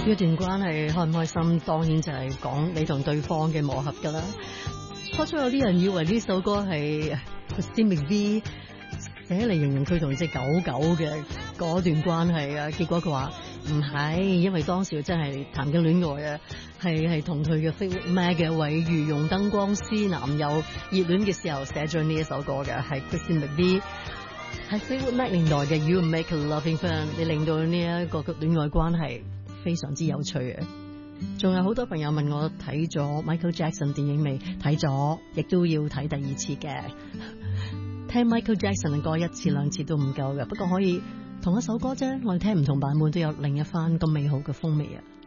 呢段關係開唔開心，當然就係講你同對方嘅磨合㗎啦。初初有啲人以為呢首歌係 Christine McVie 寫嚟形容佢同隻狗嘅嗰段關係啊，結果佢話唔係，因為當時真係談緊戀愛啊，係同佢嘅 Fleetwood Mac 嘅位御用燈光師男友熱戀嘅時候寫咗呢一首歌嘅，係 Christine McVie 喺 Fleetwood Mac 年代嘅 You Make a Loving Fun， 你令到呢一個戀愛關係非常之有趣嘅。仲有好多朋友問我睇咗 Michael Jackson 電影未？睇咗，亦都要睇第二次嘅。聽 Michael Jackson 嘅歌一次兩次都唔夠嘅，不過可以同一首歌啫，我哋聽唔同版本都有另一番咁美好嘅風味啊！